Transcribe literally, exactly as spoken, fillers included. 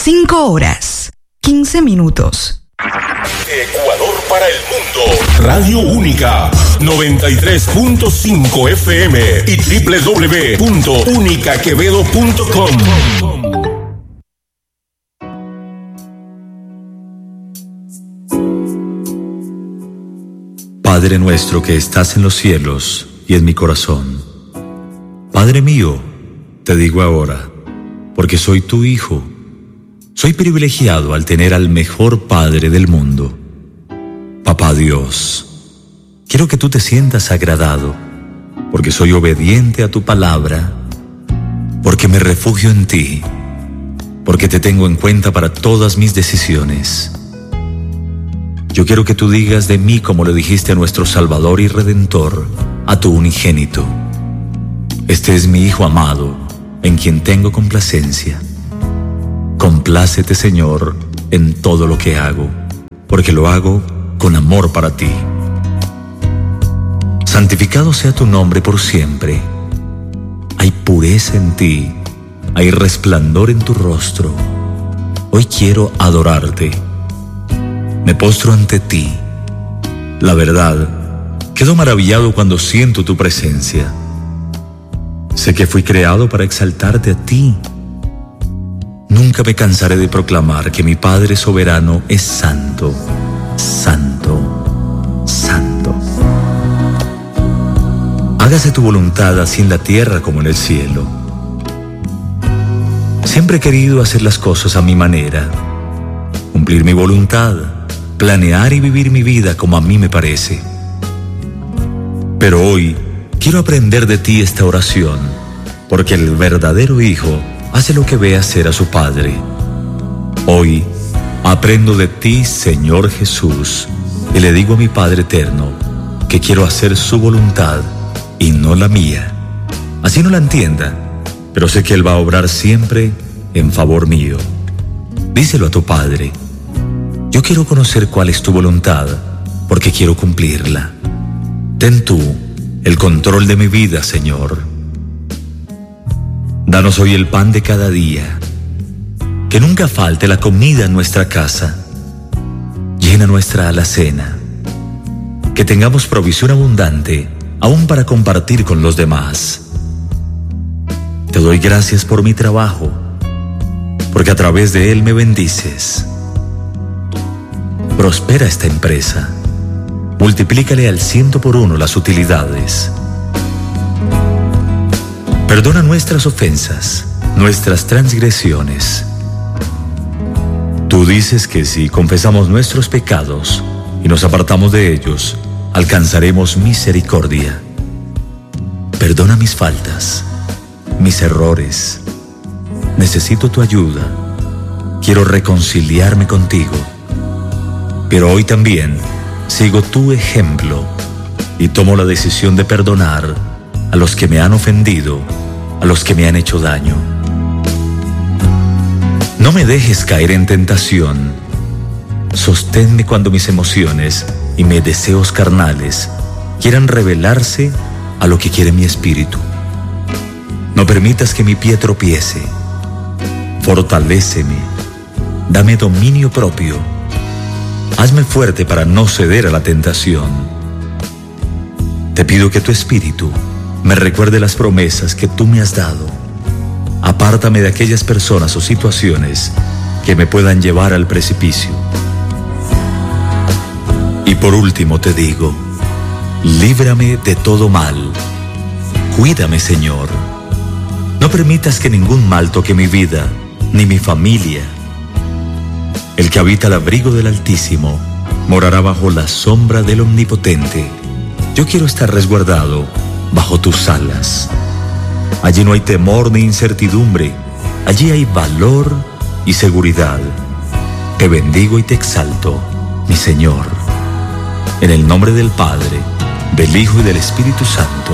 cinco horas, quince minutos. Ecuador para el mundo. Radio Única noventa y tres punto cinco F M y doble u doble u doble u punto única quevedo punto com. Padre nuestro que estás en los cielos y en mi corazón. Padre mío, te digo ahora, porque soy tu hijo. Soy privilegiado al tener al mejor Padre del mundo. Papá Dios, quiero que tú te sientas agradado, porque soy obediente a tu palabra, porque me refugio en ti, porque te tengo en cuenta para todas mis decisiones. Yo quiero que tú digas de mí como le dijiste a nuestro Salvador y Redentor, a tu unigénito: este es mi Hijo amado, en quien tengo complacencia. Complácete, Señor, en todo lo que hago, porque lo hago con amor para ti. Santificado sea tu nombre por siempre. Hay pureza en ti, hay resplandor en tu rostro. Hoy quiero adorarte. Me postro ante ti. La verdad, quedo maravillado cuando siento tu presencia. Sé que fui creado para exaltarte a ti. Nunca me cansaré de proclamar que mi Padre soberano es santo, santo, santo. Hágase tu voluntad así en la tierra como en el cielo. Siempre he querido hacer las cosas a mi manera, cumplir mi voluntad, planear y vivir mi vida como a mí me parece. Pero hoy quiero aprender de ti esta oración, porque el verdadero hijo hace lo que ve hacer a su Padre. Hoy aprendo de ti, Señor Jesús, y le digo a mi Padre eterno que quiero hacer su voluntad y no la mía. Así no la entienda, pero sé que Él va a obrar siempre en favor mío. Díselo a tu Padre: yo quiero conocer cuál es tu voluntad, porque quiero cumplirla. Ten tú el control de mi vida, Señor. Danos hoy el pan de cada día. Que nunca falte la comida en nuestra casa. Llena nuestra alacena. Que tengamos provisión abundante, aún para compartir con los demás. Te doy gracias por mi trabajo, porque a través de él me bendices. Prospera esta empresa. Multiplícale al ciento por uno las utilidades. Perdona nuestras ofensas, nuestras transgresiones. Tú dices que si confesamos nuestros pecados y nos apartamos de ellos, alcanzaremos misericordia. Perdona mis faltas, mis errores. Necesito tu ayuda. Quiero reconciliarme contigo. Pero hoy también sigo tu ejemplo y tomo la decisión de perdonar a los que me han ofendido, a los que me han hecho daño. No me dejes caer en tentación. Sosténme cuando mis emociones y mis deseos carnales quieran rebelarse a lo que quiere mi espíritu. No permitas que mi pie tropiece. Fortaléceme. Dame dominio propio. Hazme fuerte para no ceder a la tentación. Te pido que tu espíritu me recuerde las promesas que tú me has dado. Apártame de aquellas personas o situaciones que me puedan llevar al precipicio. Y por último te digo, líbrame de todo mal. Cuídame, Señor. No permitas que ningún mal toque mi vida, ni mi familia. El que habita al abrigo del Altísimo morará bajo la sombra del Omnipotente. Yo quiero estar resguardado bajo tus alas. Allí no hay temor ni incertidumbre. Allí hay valor y seguridad. Te bendigo y te exalto, mi Señor. En el nombre del Padre, del Hijo y del Espíritu Santo.